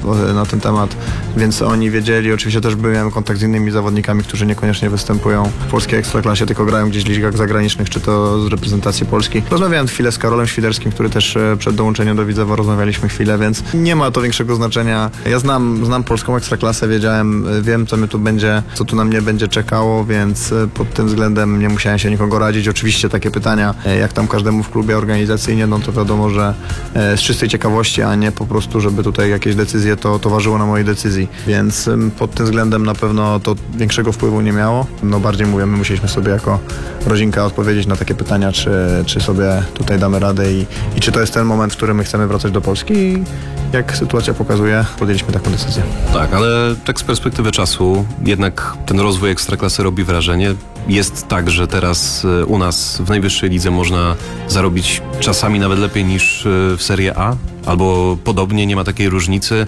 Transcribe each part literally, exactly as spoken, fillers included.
na ten temat, więc oni wiedzieli. Oczywiście też byłem kontakt z innymi zawodnikami, którzy niekoniecznie występują w polskiej ekstraklasie, tylko grają gdzieś w ligach zagranicznych, czy to z reprezentacji Polski. Rozmawiałem chwilę z Karolem Świderskim, który też przed dołączeniem do Widzewa rozmawialiśmy chwilę, więc nie ma to większego znaczenia. Ja znam, znam polską ekstraklasę, wiedziałem, wiem, co mi tu będzie, co tu na mnie będzie czekało, więc pod tym względem nie musiałem się nikogo radzić. Oczywiście takie pytania, jak tam każdemu w klubie organizacyjnie, no to wiadomo, że z czystej ciekawości, a nie po prostu, żeby tutaj jakieś decyzje to towarzyszyło na mojej decyzji. Więc pod tym względem na pewno to większego wpływu nie miało. No bardziej mówię, my musieliśmy sobie jako rodzinka odpowiedzieć na takie pytania, czy, czy sobie tutaj damy radę i, i czy to jest ten moment, w którym my chcemy wracać do Polski. I jak sytuacja pokazuje, podjęliśmy taką decyzję. Tak, ale tak z perspektywy czasu jednak ten rozwój ekstraklasy robi wrażenie. Jest tak, że teraz u nas w najwyższej lidze można zarobić czasami nawet lepiej niż w Serie A, albo podobnie, nie ma takiej różnicy.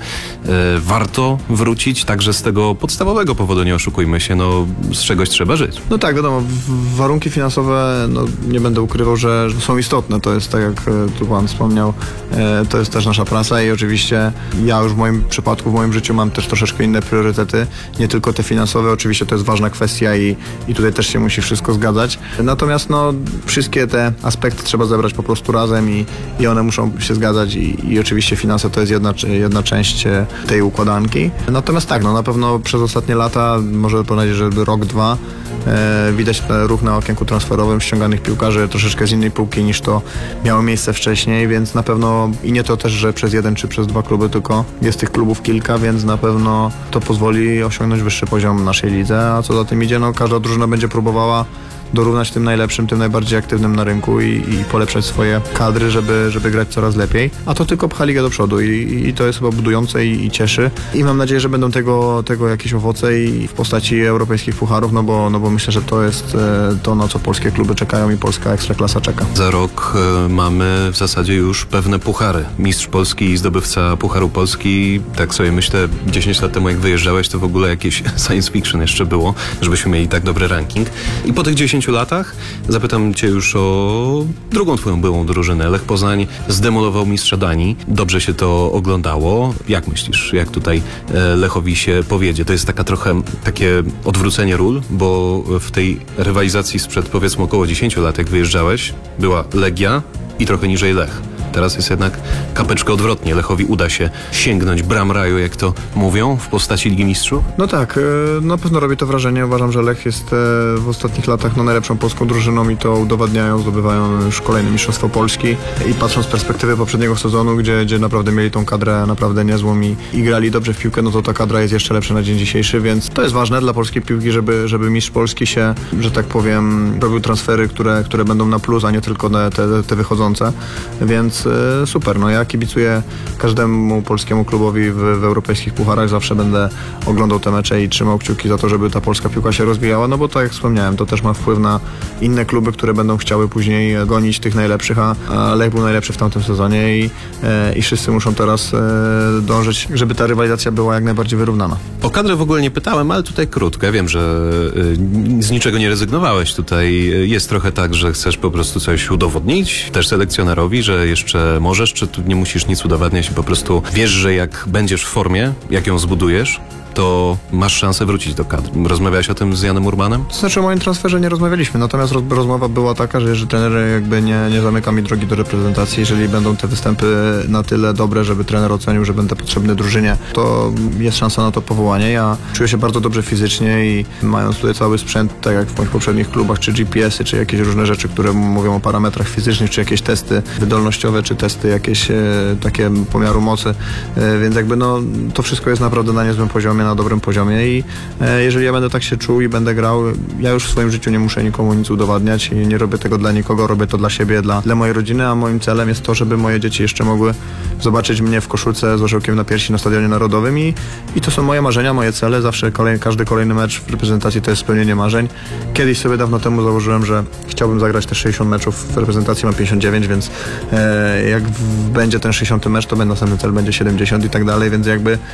Warto wrócić także z tego podstawowego powodu, nie oszukujmy się, no z czegoś trzeba żyć. No tak, wiadomo, warunki finansowe, no nie będę ukrywał, że są istotne, to jest tak jak tu pan wspomniał, to jest też nasza praca i oczywiście ja już w moim przypadku, w moim życiu mam też troszeczkę inne priorytety, nie tylko te finansowe, oczywiście to jest ważna kwestia i, i tutaj też się musi wszystko zgadzać, natomiast no wszystkie te aspekty trzeba zebrać po prostu razem i, i one muszą się zgadzać i, i oczywiście finanse to jest jedna, jedna część tej układanki. Natomiast tak, no na pewno przez ostatnie lata, może powiedzieć, że rok, dwa, e, widać ruch na okienku transferowym ściąganych piłkarzy troszeczkę z innej półki niż to miało miejsce wcześniej, więc na pewno i nie to też, że przez jeden czy przez dwa kluby, tylko jest tych klubów kilka, więc na pewno to pozwoli osiągnąć wyższy poziom naszej lidze, a co za tym idzie, no każda drużyna będzie próbowała dorównać tym najlepszym, tym najbardziej aktywnym na rynku i, i polepszać swoje kadry, żeby, żeby grać coraz lepiej. A to tylko pcha ligę do przodu i, i to jest chyba budujące i, i cieszy. I mam nadzieję, że będą tego, tego jakieś owoce i w postaci europejskich pucharów, no bo, no bo myślę, że to jest to, na co polskie kluby czekają i polska ekstraklasa czeka. Za rok y, mamy w zasadzie już pewne puchary. Mistrz Polski i zdobywca Pucharu Polski. Tak sobie myślę, dziesięć lat temu jak wyjeżdżałeś, to w ogóle jakieś science fiction jeszcze było, żebyśmy mieli tak dobry ranking. I po tych dziesięciu latach zapytam cię już o drugą twoją byłą drużynę. Lech Poznań zdemolował mistrza Danii. Dobrze się to oglądało. Jak myślisz, jak tutaj Lechowi się powiedzie? To jest taka trochę takie odwrócenie ról, bo w tej rywalizacji sprzed powiedzmy około dziesięciu lat, jak wyjeżdżałeś, była Legia i trochę niżej Lech. Teraz jest jednak kapeczkę odwrotnie. Lechowi uda się sięgnąć bram raju, jak to mówią, w postaci Ligi Mistrzów? No tak, na pewno robi to wrażenie. Uważam, że Lech jest w ostatnich latach no, najlepszą polską drużyną i to udowadniają, zdobywają już kolejne Mistrzostwo Polski. I patrząc z perspektywy poprzedniego sezonu, gdzie, gdzie naprawdę mieli tą kadrę naprawdę niezłą i, i grali dobrze w piłkę, no to ta kadra jest jeszcze lepsza na dzień dzisiejszy, więc to jest ważne dla polskiej piłki, żeby, żeby mistrz Polski się, że tak powiem, robił transfery, które, które będą na plus, a nie tylko te, te, te wychodzące. Więc super, no ja kibicuję każdemu polskiemu klubowi w, w europejskich pucharach, zawsze będę oglądał te mecze i trzymał kciuki za to, żeby ta polska piłka się rozwijała, no bo tak jak wspomniałem, to też ma wpływ na inne kluby, które będą chciały później gonić tych najlepszych, a, a Lech był najlepszy w tamtym sezonie i, e, i wszyscy muszą teraz e, dążyć, żeby ta rywalizacja była jak najbardziej wyrównana. O kadrę w ogóle nie pytałem, ale tutaj krótko. Ja wiem, że y, z niczego nie rezygnowałeś. Tutaj jest trochę tak, że chcesz po prostu coś udowodnić też selekcjonerowi, że jeszcze możesz, czy tu nie musisz nic udowadniać i po prostu wiesz, że jak będziesz w formie, jak ją zbudujesz, to masz szansę wrócić do kadry. Rozmawiałeś o tym z Janem Urbanem? To znaczy o moim transferze nie rozmawialiśmy, natomiast roz, rozmowa była taka, że jeżeli trener jakby nie, nie zamyka mi drogi do reprezentacji, jeżeli będą te występy na tyle dobre, żeby trener ocenił, że będę potrzebny drużynie, to jest szansa na to powołanie. Ja czuję się bardzo dobrze fizycznie i mając tutaj cały sprzęt, tak jak w moich poprzednich klubach, czy G P S y, czy jakieś różne rzeczy, które mówią o parametrach fizycznych, czy jakieś testy wydolnościowe, czy testy jakieś e, takie pomiaru mocy, e, więc jakby no to wszystko jest naprawdę na niezłym poziomie, na dobrym poziomie i e, jeżeli ja będę tak się czuł i będę grał, ja już w swoim życiu nie muszę nikomu nic udowadniać i nie robię tego dla nikogo, robię to dla siebie, dla, dla mojej rodziny, a moim celem jest to, żeby moje dzieci jeszcze mogły zobaczyć mnie w koszulce z orzełkiem na piersi na Stadionie Narodowym i, i to są moje marzenia, moje cele, zawsze kolej, każdy kolejny mecz w reprezentacji to jest spełnienie marzeń. Kiedyś sobie dawno temu założyłem, że chciałbym zagrać te sześćdziesiąt meczów w reprezentacji, mam pięćdziesiąt dziewięć, więc e, jak w, będzie ten sześćdziesiąty mecz, to będzie następny cel, będzie siedemdziesiąt i tak dalej, więc jakby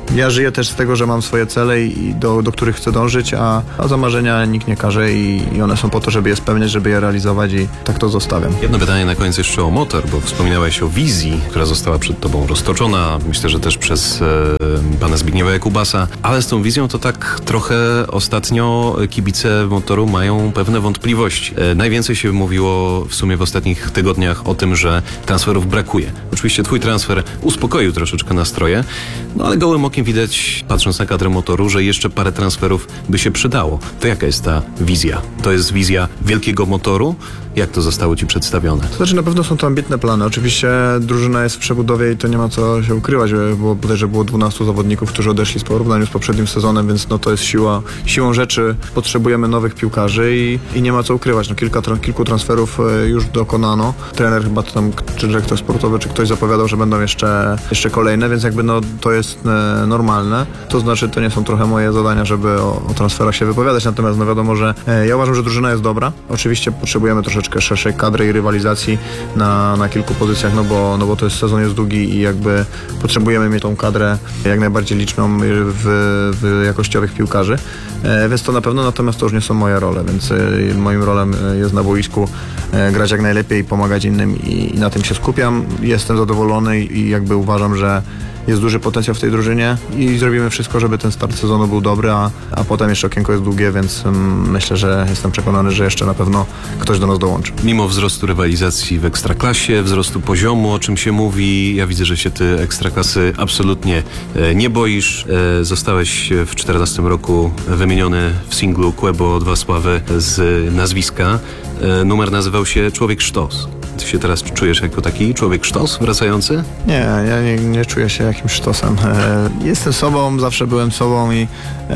Ja żyję też z tego, że mam swoje cele i do, do których chcę dążyć, a, a za marzenia nikt nie każe i, i one są po to, żeby je spełniać, żeby je realizować i tak to zostawiam. Jedno pytanie na koniec jeszcze o motor, bo wspominałeś o wizji, która została przed tobą roztoczona, myślę, że też przez e, pana Zbigniewa Jakubasa, ale z tą wizją to tak trochę ostatnio kibice motoru mają pewne wątpliwości. E, najwięcej się mówiło w sumie w ostatnich tygodniach o tym, że transferów brakuje. Oczywiście twój transfer uspokoił troszeczkę nastroje, no ale gołym okiem widać, patrząc na kadrę motoru, że jeszcze parę transferów by się przydało. To jaka jest ta wizja? To jest wizja wielkiego motoru? Jak to zostało ci przedstawione? To znaczy na pewno są to ambitne plany. Oczywiście drużyna jest w przebudowie i to nie ma co się ukrywać, bo bodajże było dwunastu zawodników, którzy odeszli z porównaniu z poprzednim sezonem, więc no to jest siła, siłą rzeczy. Potrzebujemy nowych piłkarzy i, i nie ma co ukrywać. No kilka, kilku transferów już dokonano. Trener chyba to tam, czy dyrektor sportowy, czy ktoś zapowiadał, że będą jeszcze, jeszcze kolejne, więc jakby no to jest e, normalne. To znaczy to nie są trochę moje zadania, żeby o, o transferach się wypowiadać, natomiast no wiadomo, że e, ja uważam, że drużyna jest dobra. Oczywiście potrzebujemy troszeczkę szerszej kadry i rywalizacji na, na kilku pozycjach, no bo, no bo to jest sezon jest długi i jakby potrzebujemy mieć tą kadrę jak najbardziej liczną w, w jakościowych piłkarzy, e, więc to na pewno, natomiast to już nie są moje role, więc e, moim rolem jest na boisku e, grać jak najlepiej, pomagać innym i, i na tym się skupiam. Jestem zadowolony i jakby uważam, że jest duży potencjał w tej drużynie i zrobimy wszystko, żeby ten start sezonu był dobry, a, a potem jeszcze okienko jest długie, więc um, myślę, że jestem przekonany, że jeszcze na pewno ktoś do nas dołączy. Mimo wzrostu rywalizacji w Ekstraklasie, wzrostu poziomu, o czym się mówi, ja widzę, że się ty Ekstraklasy absolutnie e, nie boisz. E, zostałeś w czternastym roku wymieniony w singlu Kłębo Dwa Sławy z nazwiska. E, numer nazywał się Człowiek Sztos. Ty się teraz czujesz jako taki człowiek sztos wracający? Nie, ja nie, nie czuję się jakimś sztosem. E, jestem sobą, zawsze byłem sobą i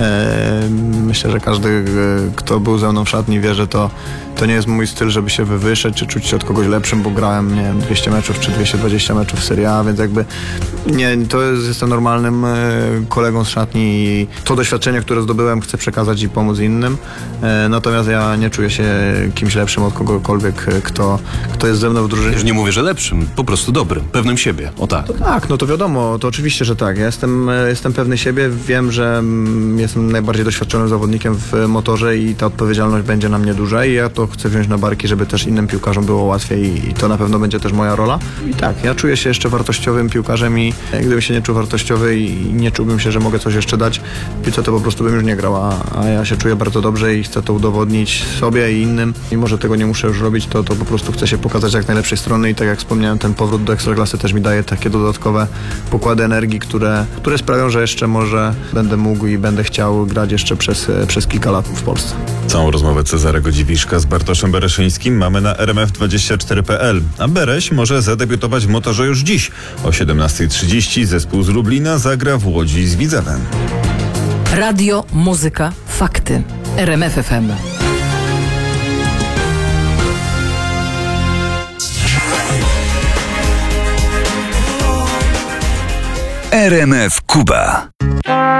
e, myślę, że każdy, e, kto był ze mną w szatni, wie, że to, to nie jest mój styl, żeby się wywyższać, czy czuć się od kogoś lepszym, bo grałem, nie wiem, dwieście meczów, czy dwieście dwadzieścia meczów w Serie A, więc jakby nie, to jest, jestem normalnym e, kolegą z szatni i to doświadczenie, które zdobyłem, chcę przekazać i pomóc innym. E, natomiast ja nie czuję się kimś lepszym od kogokolwiek, kto, kto jest ze mną w drużynie. Już nie mówię, że lepszym, po prostu dobrym, pewnym siebie, o tak. To tak, no to wiadomo, to oczywiście, że tak. Ja jestem, jestem pewny siebie, wiem, że mm, jestem najbardziej doświadczonym zawodnikiem w motorze i ta odpowiedzialność będzie na mnie duża i ja to chcę wziąć na barki, żeby też innym piłkarzom było łatwiej i, i to na pewno będzie też moja rola. I tak, ja czuję się jeszcze wartościowym piłkarzem i gdybym się nie czuł wartościowy i nie czułbym się, że mogę coś jeszcze dać w piłce, to po prostu bym już nie grał, a, a ja się czuję bardzo dobrze i chcę to udowodnić sobie i innym. Mimo że tego nie muszę już robić, to, to po prostu chcę się pokazać jak najlepszej strony i tak jak wspomniałem, ten powrót do Ekstraklasy też mi daje takie dodatkowe pokłady energii, które, które sprawią, że jeszcze może będę mógł i będę chciał grać jeszcze przez, przez kilka lat w Polsce. Całą rozmowę Cezarego Dziwiszka z Bartoszem Bereszyńskim mamy na r m f dwadzieścia cztery kropka p l, a Bereś może zadebiutować w motorze już dziś. O siedemnasta trzydzieści zespół z Lublina zagra w Łodzi z Widzewem. Radio, muzyka, fakty. R M F F M. R M F Kuba.